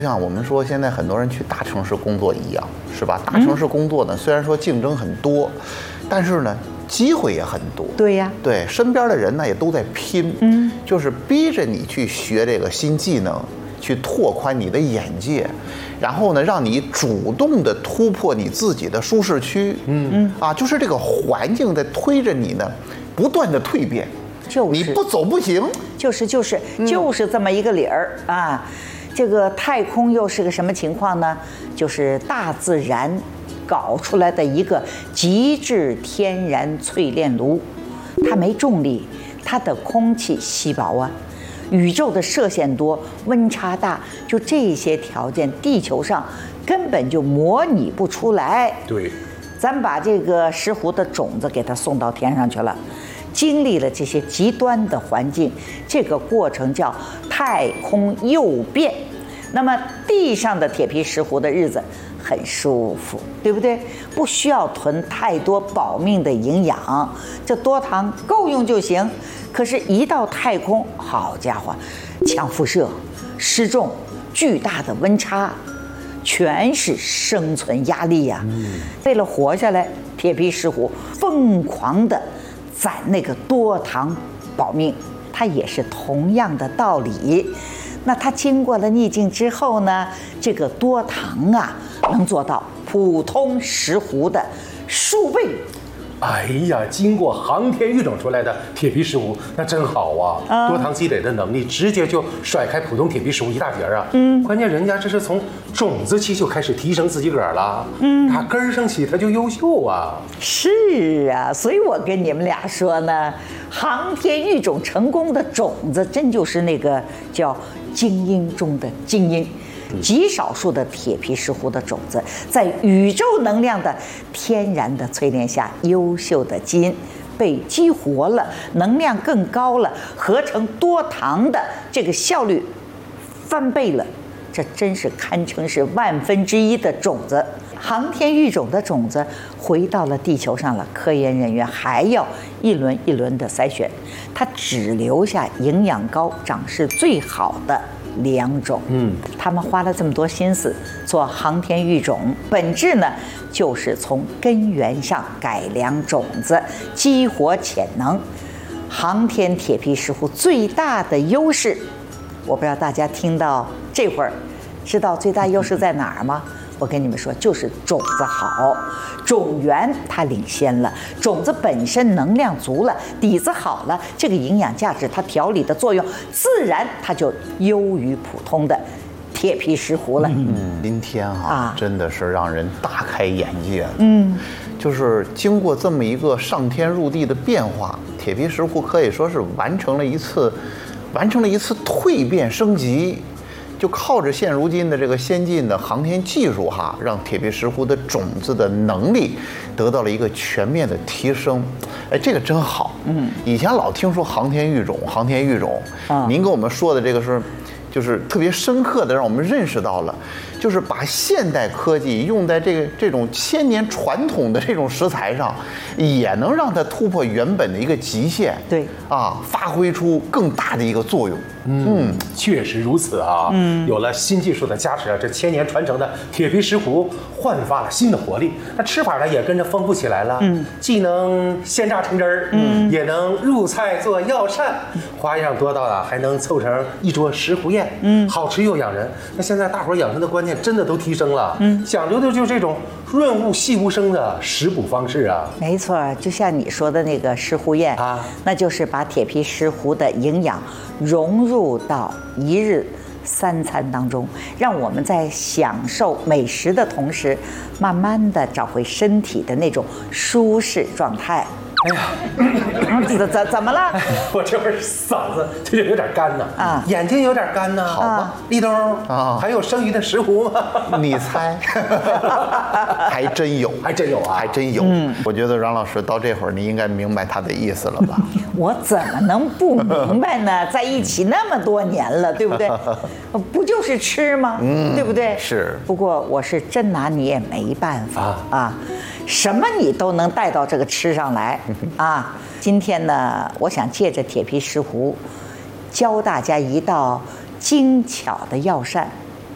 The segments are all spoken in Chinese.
像我们说，现在很多人去大城市工作一样，是吧？大城市工作呢，虽然说竞争很多，但是呢，机会也很多。 对呀， 对，身边的人呢也都在拼，就是逼着你去学这个新技能，去拓宽你的眼界，然后呢，让你主动的突破你自己的舒适区。就是这个环境在推着你呢，不断的蜕变。你不走不行。 就是这么一个理儿啊。这个太空又是个什么情况呢？就是大自然搞出来的一个极致天然淬炼炉，它没重力，它的空气稀薄啊，宇宙的射线多，温差大，就这些条件，地球上根本就模拟不出来。 对， 咱把这个石斛的种子给它送到天上去了。经历了这些极端的环境，这个过程叫太空诱变。那么地上的铁皮石斛的日子很舒服，对不对？不需要囤太多保命的营养，这多糖够用就行。可是，一到太空，好家伙，强辐射、失重、巨大的温差，全是生存压力呀。为了活下来，铁皮石斛疯狂的攒那个多糖保命，它也是同样的道理。那它经过了逆境之后呢，这个多糖啊，能做到普通石斛的数倍。 哎呀，经过航天育种出来的铁皮石斛，那真好啊！多糖积累的能力，直接就甩开普通铁皮石斛一大截啊！关键人家这是从种子期就开始提升自己个儿了，打根儿上起他就优秀啊！ 是啊，所以我跟你们俩说呢，航天育种成功的种子，真就是那个叫精英中的精英。极少数的铁皮石斛的种子，在宇宙能量的天然的淬炼下，优秀的基因被激活了，能量更高了，合成多糖的这个效率翻倍了，这真是堪称是1/1000的种子。航天育种的种子回到了地球上了，科研人员还要一轮一轮的筛选，它只留下营养高、长势最好的2种。他们花了这么多心思做航天育种，本质呢就是从根源上改良种子，激活潜能。航天铁皮石斛最大的优势，我不知道大家听到这会儿知道最大优势在哪儿吗？我跟你们说，就是种子好，种源它领先了，种子本身能量足了，底子好了，这个营养价值它调理的作用，自然它就优于普通的铁皮石斛了。 今天真的是让人大开眼界。就是经过这么一个上天入地的变化，铁皮石斛可以说是完成了一次蜕变升级。就靠着现如今的这个先进的航天技术让铁皮石斛的种子的能力得到了一个全面的提升。这个真好。以前老听说航天育种，您跟我们说的这个是，就是特别深刻的让我们认识到了，就是把现代科技用在这种1000年传统的这种食材上，也能让它突破原本的一个极限。 对发挥出更大的一个作用。 确实如此啊。有了新技术的加持，这1000年传承的铁皮石斛焕发了新的活力，那吃法呢也跟着丰富起来了。既能鲜榨成汁儿，也能入菜做药膳，花样多到还能凑成一桌石斛宴。好吃又养人。那现在大伙养生的观念真的都提升了，讲究的就是这种润物细无声的食补方式啊。 没错，就像你说的那个石斛宴那就是把铁皮石斛的营养融入到一日3餐当中，让我们在享受美食的同时，慢慢的找回身体的那种舒适状态。 哎呀， 怎么了？ 我这会儿嗓子就有点干呢，眼睛有点干呢。 好吧， 立冬还有剩余的石斛吗？ 你猜？还真有啊！还真有。我觉得阮老师到这会儿，你应该明白他的意思了吧？ 我怎么能不明白呢？在一起那么多年了，对不对？不就是吃吗？对不对？ 是。 不过我是真拿你也没办法什么你都能带到这个吃上来今天呢，我想借着铁皮石斛，教大家一道精巧的药膳，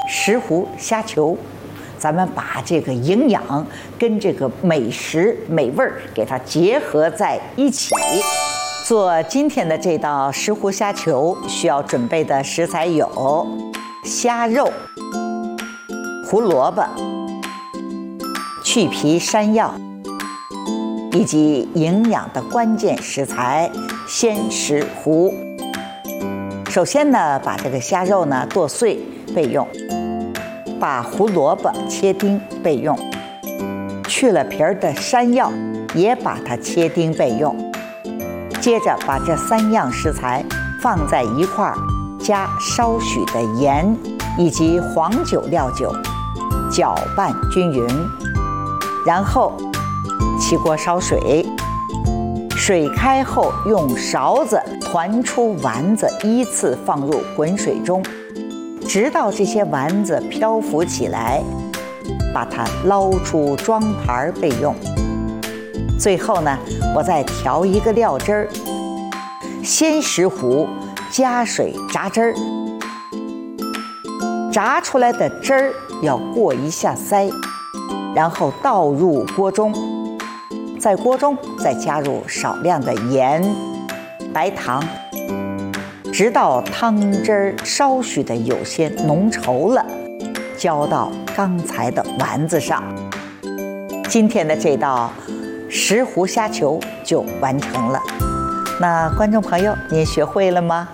石斛虾球，咱们把这个营养跟这个美食美味给它结合在一起。做今天的这道石斛虾球需要准备的食材有虾肉、胡萝卜、去皮山药，以及营养的关键食材鲜石斛。首先呢，把这个虾肉呢剁碎备用，把胡萝卜切丁备用，去了皮儿的山药也把它切丁备用。接着把这3样食材放在一块儿，加少许的盐以及黄酒料酒，搅拌均匀。然后起锅烧水，水开后用勺子团出丸子，依次放入滚水中，直到这些丸子漂浮起来，把它捞出装盘备用。最后呢，我再调一个料汁儿，鲜石斛加水炸汁儿，炸出来的汁儿要过一下筛，然后倒入锅中，在锅中再加入少量的盐、白糖，直到汤汁儿稍许的有些浓稠了，浇到刚才的丸子上。今天的这道石斛虾球就完成了。那观众朋友，您学会了吗？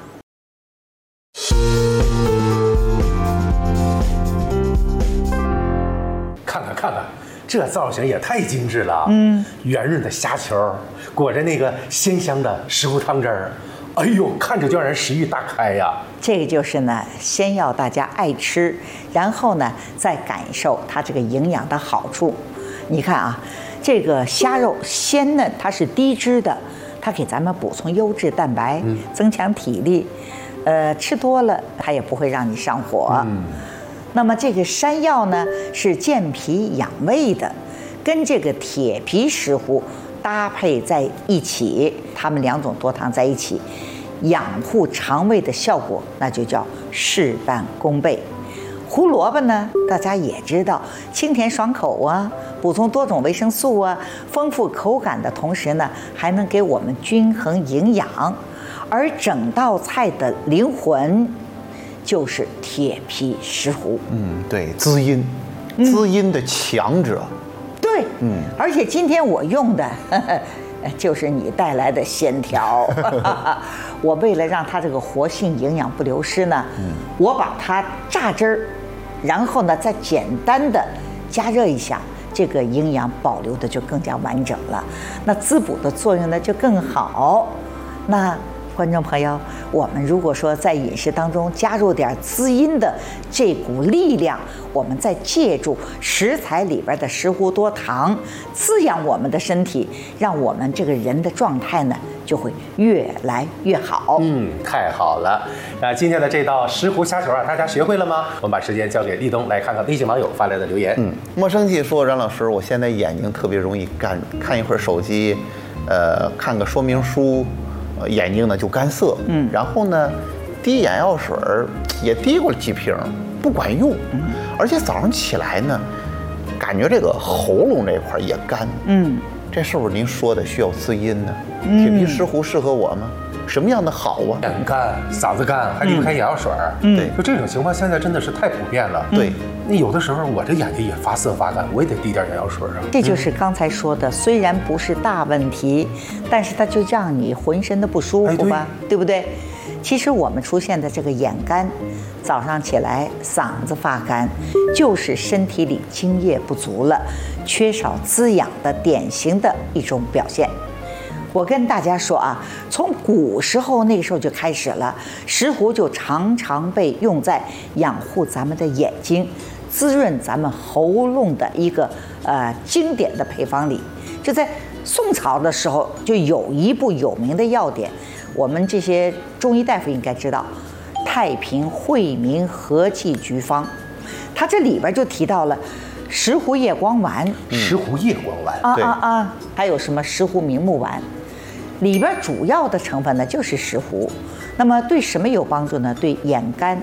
看看，这造型也太精致了。圆润的虾球裹着那个鲜香的石斛汤汁儿，哎呦，看着就让人食欲大开呀。 这个就是呢，先要大家爱吃，然后呢再感受它这个营养的好处。你看啊，这个虾肉鲜嫩，它是低脂的，它给咱们补充优质蛋白，增强体力。吃多了它也不会让你上火。那么这个山药呢是健脾养胃的，跟这个铁皮石斛搭配在一起，它们2种多糖在一起，养护肠胃的效果那就叫事半功倍。胡萝卜呢，大家也知道，清甜爽口啊，补充多种维生素啊，丰富口感的同时呢，还能给我们均衡营养。而整道菜的灵魂就是铁皮石斛。 对，滋阴的强者。 对，而且今天我用的就是你带来的鲜条。我为了让它这个活性营养不流失呢，我把它榨汁儿，然后呢再简单的加热一下，这个营养保留的就更加完整了，那滋补的作用呢就更好。那观众朋友，我们如果说在饮食当中加入点滋阴的这股力量，我们再借助食材里边的石斛多糖，滋养我们的身体，让我们这个人的状态呢就会越来越好。 太好了。那今天的这道石斛虾球啊，大家学会了吗？我们把时间交给立冬，来看看微信网友发来的留言。 莫生气说，冉老师，我现在眼睛特别容易干，看一会儿手机，看个说明书，眼睛呢就干涩。然后呢，滴眼药水也滴过了几瓶，不管用。而且早上起来呢，感觉这个喉咙这块也干。这是不是您说的需要滋阴呢？铁皮石斛适合我吗？什么样的好啊？ 眼干、嗓子干，还离不开眼药水。对，就这种情况现在真的是太普遍了。 对， 那有的时候我这眼睛也发涩发干，我也得滴点眼药水啊。 这就是刚才说的，虽然不是大问题，但是它就让你浑身的不舒服吧，对不对？其实我们出现的这个眼干，早上起来嗓子发干，就是身体里津液不足了，缺少滋养的典型的一种表现。我跟大家说啊，从古时候那个时候就开始了，石斛就常常被用在养护咱们的眼睛、滋润咱们喉咙的一个经典的配方里。就在宋朝的时候，就有一部有名的药典，我们这些中医大夫应该知道，《太平惠民和剂局方》，它这里边就提到了石斛叶光丸、 石斛叶光丸还有什么石斛明目丸，里边主要的成分呢就是石斛。那么对什么有帮助呢？对眼干、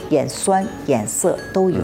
眼酸、眼涩都有。